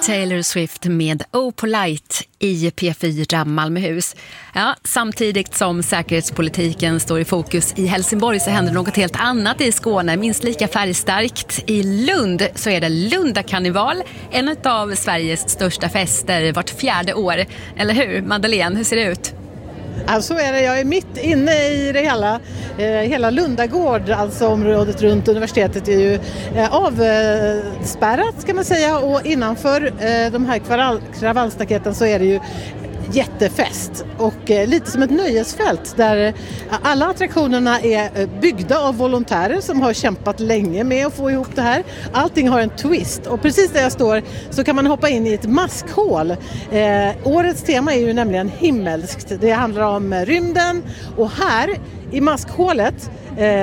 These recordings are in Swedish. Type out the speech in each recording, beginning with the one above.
Taylor Swift med Oh Polite i P4 Malmöhus. Ja, samtidigt som säkerhetspolitiken står i fokus i Helsingborg så händer något helt annat i Skåne, minst lika färgstarkt. I Lund så är det Lundakarneval, en av Sveriges största fester vart 4:e år. Eller hur, Madeleine? Hur ser det ut? Alltså är det, jag är mitt inne i det hela Lundagård, alltså området runt universitetet är ju avspärrat kan man säga, och innanför de här kravallstaketen så är det ju jättefest och lite som ett nöjesfält där alla attraktionerna är byggda av volontärer som har kämpat länge med att få ihop det här. Allting har en twist och precis där jag står så kan man hoppa in i ett maskhål. Årets tema är ju nämligen himmelskt. Det handlar om rymden och här i maskhålet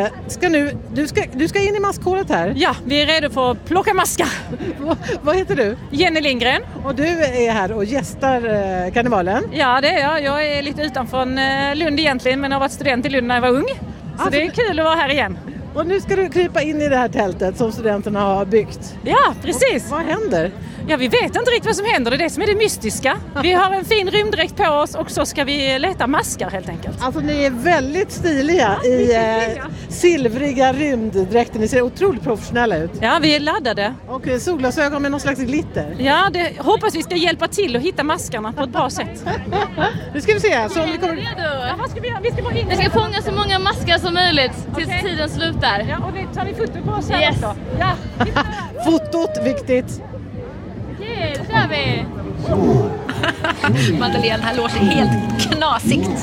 du ska in i maskhålet här. Ja, vi är redo för att plocka maskar. Vad heter du? Jenny Lindgren. Och du är här och gästar karnevalen? Ja, det är jag. Jag är lite utanför Lund egentligen, men har varit student i Lund när jag var ung. Så alltså, det är kul att vara här igen. Och nu ska du krypa in i det här tältet som studenterna har byggt. Ja, precis. Och vad händer? Ja, vi vet inte riktigt vad som händer. Det är det som är det mystiska. Vi har en fin rymddräkt på oss och så ska vi leta maskar helt enkelt. Alltså ni är väldigt stiliga i silvriga rymddräkter. Ni ser otroligt professionella ut. Ja, vi är laddade. Och solglasögon med någon slags glitter. Ja, hoppas vi ska hjälpa till att hitta maskarna på ett bra sätt. Nu ska vi se. Så om vi kommer... Ja, vad ska vi göra? Vi ska fånga så många maskar som möjligt tills tiden slutar. Ja, och det tar ni foto på oss här också. Ja, fotot, viktigt. Okej, det kör vi. Madeleine, här låter helt knasigt.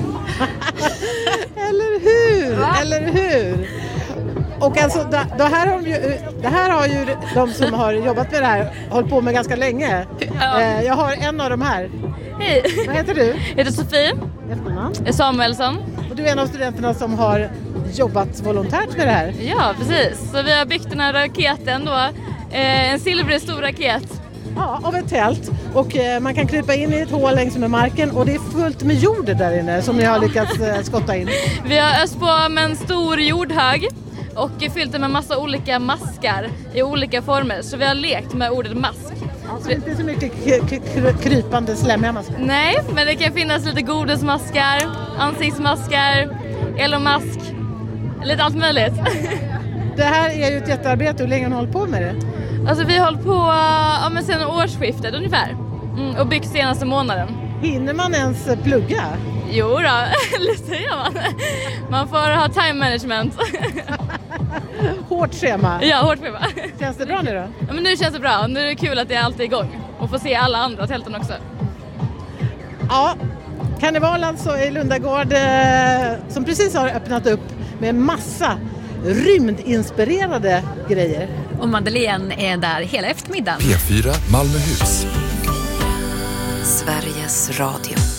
Eller hur? Va? Eller hur? Och alltså, det här har ju de som har jobbat med det här hållit på med ganska länge. Ja. Jag har en av dem här. Hej. Vad heter du? Jag heter Sofie. Efternamn? Samuelsson. Och du är en av studenterna som har jobbat volontärt med det här. Ja, precis. Så vi har byggt den här raketen då. En silvrig stor raket. Ja, av ett tält. Och man kan krypa in i ett hål längs med marken och det är fullt med jord där inne som ni har lyckats skotta in. Vi har öst på med en stor jordhög och fyllt den med massa olika maskar i olika former. Så vi har lekt med ordet mask. Alltså inte så mycket krypande slemmiga maskar. Nej, men det kan finnas lite godismaskar, ansiktsmaskar, elomask, lite allt möjligt. Det här är ju ett jättearbete. Hur länge har ni hållit på med det? Alltså vi har hållit på sedan årsskiftet ungefär och byggt senaste månaden. Hinner man ens plugga? Jo då, lite gör man. Man får ha time management. Hårt schema? Ja, hårt schema. Känns det bra nu då? Ja, men nu känns det bra. Nu är det kul att det är alltid igång. Och få se alla andra tälten också. Ja, karneval alltså i Lundagård som precis har öppnat upp med massa rymdinspirerade grejer. Och Madeleine är där hela eftermiddagen. P4 Malmöhus. Sveriges Radio.